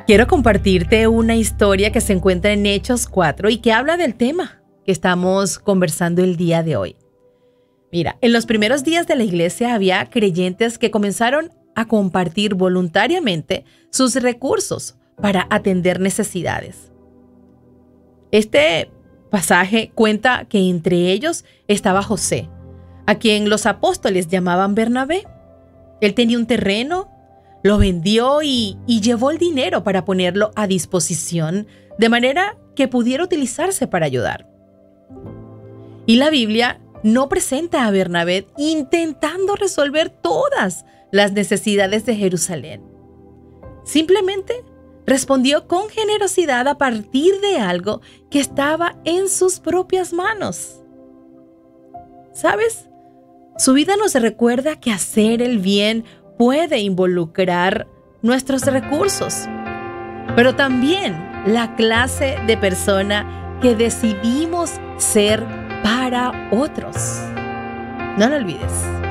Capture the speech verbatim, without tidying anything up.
Quiero compartirte una historia que se encuentra en Hechos cuatro y que habla del tema que estamos conversando el día de hoy. Mira, en los primeros días de la iglesia había creyentes que comenzaron a compartir voluntariamente sus recursos para atender necesidades. Este pasaje cuenta que entre ellos estaba José, a quien los apóstoles llamaban Bernabé. Él tenía un terreno, lo vendió y, y llevó el dinero para ponerlo a disposición de manera que pudiera utilizarse para ayudar. Y la Biblia no presenta a Bernabé intentando resolver todas las necesidades de Jerusalén. Simplemente respondió con generosidad a partir de algo que estaba en sus propias manos. ¿Sabes? Su vida nos recuerda que hacer el bien puede involucrar nuestros recursos, pero también la clase de persona que decidimos ser para otros. No lo olvides.